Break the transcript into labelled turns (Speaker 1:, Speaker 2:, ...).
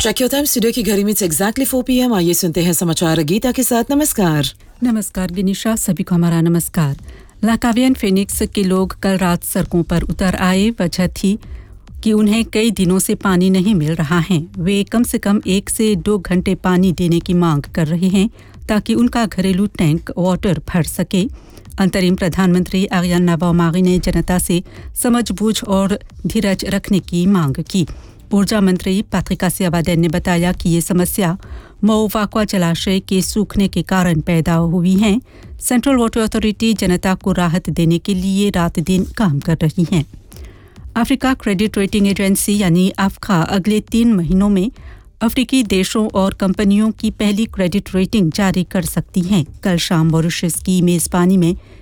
Speaker 1: शक्यो time studio की घड़ी में एग्जैक्टली 4 PM। आइए सुनते हैं समाचार गीता के साथ। नमस्कार।
Speaker 2: नमस्कार गिनिशा, सभी को हमारा नमस्कार। लाकावियन फिनिक्स के लोग कल रात सड़कों पर उतर आए। वजह थी कि उन्हें कई दिनों से पानी नहीं मिल रहा है। वे कम से कम 1 से 2 घंटे पानी देने की मांग कर रहे हैं ताकि उनका घरेलू टैंक वाटर भर सके। अंतरिम प्रधानमंत्री आर्यन नाबामागी ने जनता से समझबूझ और धीरज रखने की मांग की। ऊर्जा मंत्री पैट्रिका सियावाडेन ने बताया कि ये समस्या मोवाक्वा जलाशय के सूखने के कारण पैदा हुई है। सेंट्रल वाटर अथॉरिटी जनता को राहत देने के लिए रात दिन काम कर रही है। अफ्रीका क्रेडिट रेटिंग एजेंसी यानी अफ्का अगले 3 महीनों में अफ्रीकी देशों और कंपनियों की पहली क्रेडिट रेटिंग जारी कर सकती है। कल शाम मॉरिशस की मेजबानी में